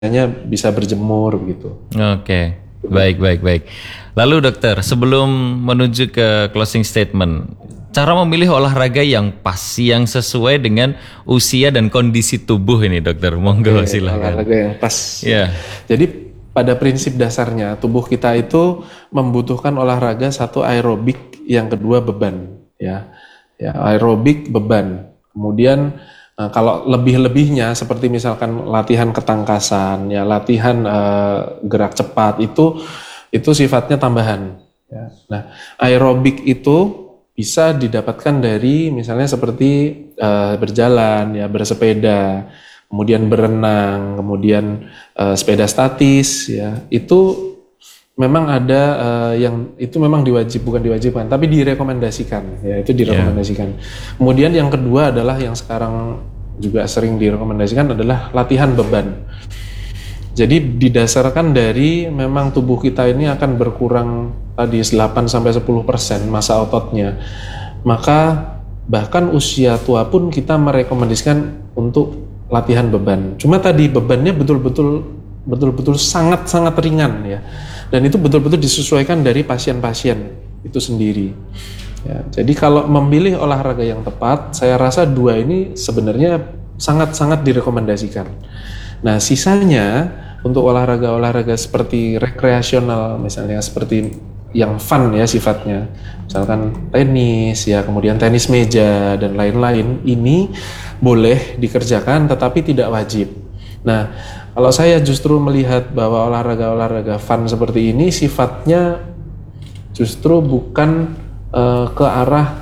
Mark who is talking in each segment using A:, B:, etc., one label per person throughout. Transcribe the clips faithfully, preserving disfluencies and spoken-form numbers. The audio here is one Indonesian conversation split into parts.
A: biasanya bisa berjemur begitu.
B: Oke, baik, baik, baik. Lalu dokter, sebelum menuju ke closing statement, cara memilih olahraga yang pas, yang sesuai dengan usia dan kondisi tubuh ini dokter, monggo
A: Oke,
B: silakan.
A: olahraga yang pas.
B: Ya.
A: Jadi pada prinsip dasarnya tubuh kita itu membutuhkan olahraga, satu aerobik, yang kedua beban, ya. Ya, aerobik, beban. Kemudian Nah, kalau lebih-lebihnya seperti misalkan latihan ketangkasan, ya latihan uh, gerak cepat itu itu sifatnya tambahan. Ya. Nah, aerobik itu bisa didapatkan dari misalnya seperti uh, berjalan, ya bersepeda, kemudian berenang, kemudian uh, sepeda statis, ya itu memang ada uh, yang itu memang diwajib bukan diwajibkan, tapi direkomendasikan, ya itu direkomendasikan. Yeah. Kemudian yang kedua adalah yang sekarang juga sering direkomendasikan adalah latihan beban. Jadi didasarkan dari memang tubuh kita ini akan berkurang tadi delapan sampai sepuluh persen massa ototnya. Maka bahkan usia tua pun kita merekomendasikan untuk latihan beban. Cuma tadi bebannya betul-betul betul-betul sangat-sangat ringan ya. Dan itu betul-betul disesuaikan dari pasien-pasien itu sendiri. Ya, jadi kalau memilih olahraga yang tepat, saya rasa dua ini sebenarnya sangat-sangat direkomendasikan. Nah, sisanya untuk olahraga-olahraga seperti rekreasional, misalnya seperti yang fun ya sifatnya, misalkan tenis ya, kemudian tenis meja dan lain-lain, ini boleh dikerjakan tetapi tidak wajib. Nah, kalau saya justru melihat bahwa olahraga-olahraga fun seperti ini sifatnya justru bukan uh, ke arah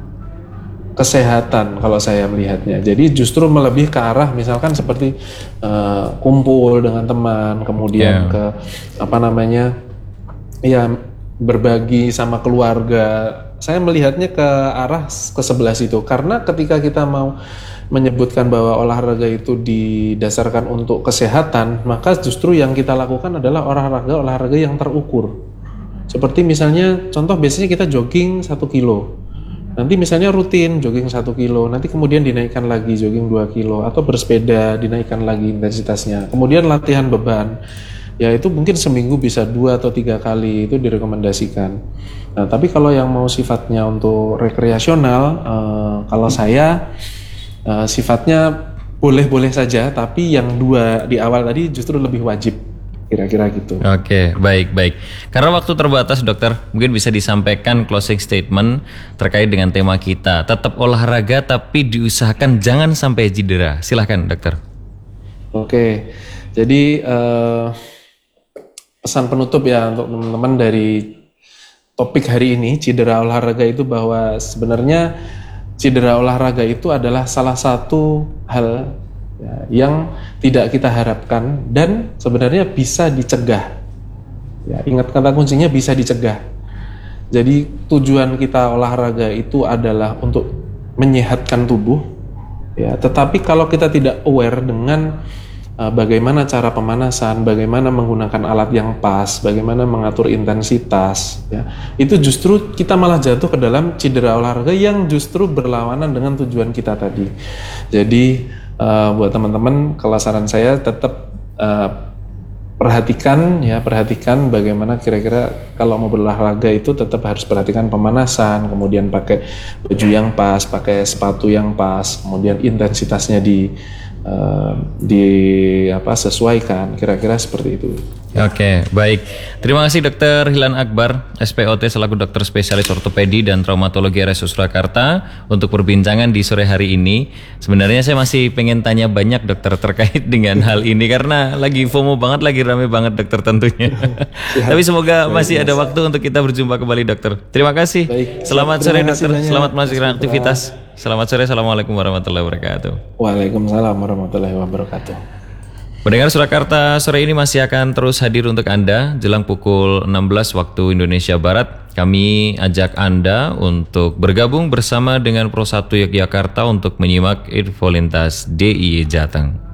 A: kesehatan kalau saya melihatnya. Jadi justru melebih ke arah misalkan seperti uh, kumpul dengan teman, kemudian yeah. ke apa namanya ya berbagi sama keluarga. Saya melihatnya ke arah ke sebelah situ, karena ketika kita mau menyebutkan bahwa olahraga itu didasarkan untuk kesehatan, maka justru yang kita lakukan adalah olahraga-olahraga yang terukur. Seperti misalnya contoh biasanya kita jogging satu kilo. Nanti misalnya rutin jogging satu kilo, nanti kemudian dinaikkan lagi jogging dua kilo, atau bersepeda dinaikkan lagi intensitasnya. Kemudian latihan beban, ya itu mungkin seminggu bisa dua atau tiga kali, itu direkomendasikan. Nah, tapi kalau yang mau sifatnya untuk rekreasional, eh, kalau saya Uh, sifatnya boleh-boleh saja, tapi yang dua di awal tadi justru lebih wajib, kira-kira gitu.
B: Oke, baik-baik. Karena waktu terbatas dokter, mungkin bisa disampaikan closing statement terkait dengan tema kita. Tetap olahraga tapi diusahakan jangan sampai cedera. Silahkan dokter.
A: Oke, jadi uh, pesan penutup ya untuk teman-teman dari topik hari ini, cedera olahraga itu, bahwa sebenarnya cedera olahraga itu adalah salah satu hal ya, yang tidak kita harapkan dan sebenarnya bisa dicegah. Ya, ingat kata kuncinya bisa dicegah. Jadi tujuan kita olahraga itu adalah untuk menyehatkan tubuh. Ya, tetapi kalau kita tidak aware dengan uh, bagaimana cara pemanasan, bagaimana menggunakan alat yang pas, bagaimana mengatur intensitas, ya, itu justru kita malah jatuh ke dalam cedera olahraga yang justru berlawanan dengan tujuan kita tadi. Jadi uh, buat teman-teman, kalau saran saya tetap uh, perhatikan ya, perhatikan bagaimana kira-kira kalau mau berolahraga itu tetap harus perhatikan pemanasan, kemudian pakai baju yang pas, pakai sepatu yang pas, kemudian intensitasnya di Uh, di apa sesuaikan, kira-kira seperti itu.
B: Oke, baik. Terima kasih Dokter Hilan Akbar, S P O T selaku dokter spesialis ortopedi dan traumatologi R S U Surakarta untuk perbincangan di sore hari ini. Sebenarnya saya masih pengen tanya banyak dokter terkait dengan hal ini karena lagi FOMO banget, lagi rame banget dokter tentunya. Tapi semoga masih ada waktu untuk kita berjumpa kembali dokter. Terima kasih. Baik. Selamat sore dokter. Selamat melanjutkan aktivitas. Selamat sore. Assalamualaikum warahmatullahi wabarakatuh.
A: Waalaikumsalam warahmatullahi wabarakatuh.
B: Pendengar Surakarta, sore ini masih akan terus hadir untuk Anda jelang pukul enam belas waktu Indonesia Barat. Kami ajak Anda untuk bergabung bersama dengan Pro satu Yogyakarta untuk menyimak Info Lintas D I Y Jateng.